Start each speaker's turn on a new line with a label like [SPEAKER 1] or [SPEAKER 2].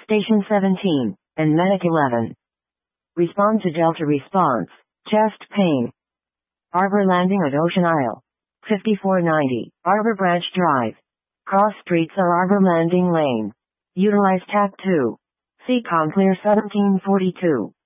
[SPEAKER 1] Station 17, and Medic 11. Respond to Delta response. Chest pain. Arbor Landing at Ocean Isle. 5490, Arbor Branch Drive. Cross streets are Arbor Landing Lane. Utilize TAC 2. Seacom Clear 1742.